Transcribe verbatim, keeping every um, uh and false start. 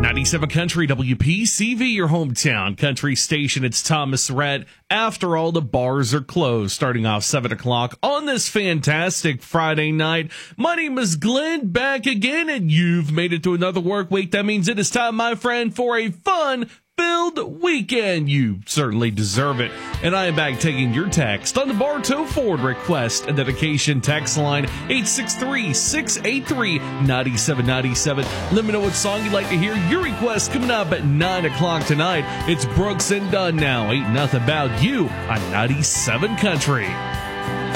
ninety-seven Country, W P C V, your hometown country station. It's Thomas Rhett. After all, the bars are closed, starting off seven o'clock on this fantastic Friday night. My name is Glenn, back again, and you've made it to another work week. That means it is time, my friend, for a fun filled weekend. You certainly deserve it. And I am back taking your text on the Bartow Ford request and dedication text line eight six three, six eight three, nine seven nine seven. Let me know what song you'd like to hear. Your request coming up at nine o'clock tonight. It's Brooks and Dunn now. Ain't nothing about you on ninety-seven Country.